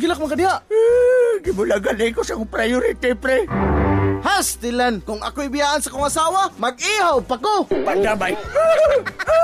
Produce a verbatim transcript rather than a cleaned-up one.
gilak man ka diha. Gibulagan na ko sa akong priority, pre. Has, Tilan, kung ako'y biyaan sa kong asawa, mag-ihaw pa ko. Pandamay.